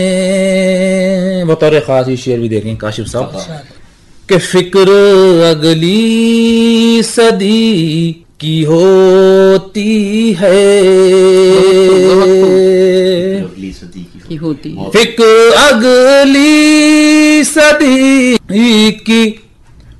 बतौर खास ये शेर भी देखें काशिफ साहब कि फिक्र अगली सदी की होती है, फिक्र अगली सदी की